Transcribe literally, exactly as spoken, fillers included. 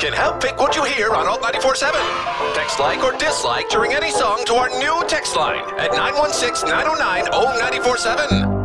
can help pick what you hear on Alt ninety-four point seven. Text like or dislike during any song to our new text line at nine one six, nine oh nine, oh nine four seven.